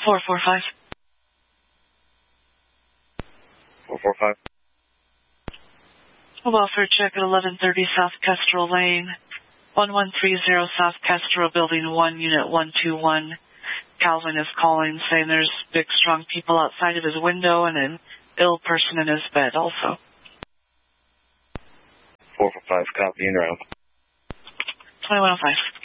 445. 445. Welfare check at 1130 South Kestrel Lane, 1130 South Kestrel, Building 1, Unit 121. Calvin is calling, saying there's big, strong people outside of his window and an ill person in his bed also. 445, copy and around. 2105.